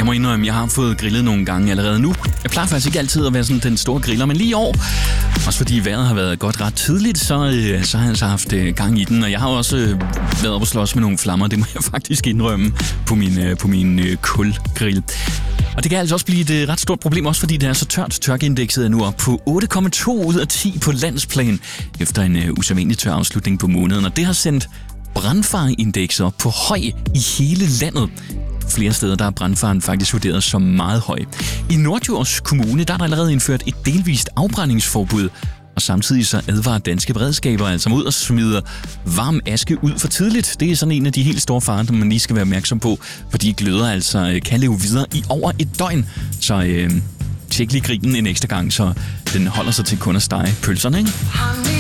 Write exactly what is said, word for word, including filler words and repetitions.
Jeg må indrømme, jeg har fået grillet nogle gange allerede nu. Jeg plejer faktisk ikke altid at være sådan den store griller, men lige i år, også fordi vejret har været godt ret tidligt, så, øh, så har jeg altså haft øh, gang i den. Og jeg har også øh, været oppe og slås med nogle flammer, det må jeg faktisk indrømme, på min, øh, på min øh, kulgrill. Og det kan altså også blive et øh, ret stort problem, også fordi det er så tørt. Tørkeindekset er nu op på otte komma to ud af ti på landsplan, efter en øh, usædvanlig tør afslutning på måneden. Og det har sendt brandfareindekset op på høj i hele landet. Flere steder der er brandfaren faktisk vurderet som meget høj. I Norddjurs Kommune der er der allerede indført et delvist afbrændingsforbud, og samtidig så advarer danske beredskaber altså mod at smide varm aske ud for tidligt. Det er sådan en af de helt store farer, som man lige skal være opmærksom på, fordi gløder altså kan leve videre i over et døgn. Så øh, tjek lige grillen en ekstra gang, så den holder sig til kun at stege pølserne, ikke?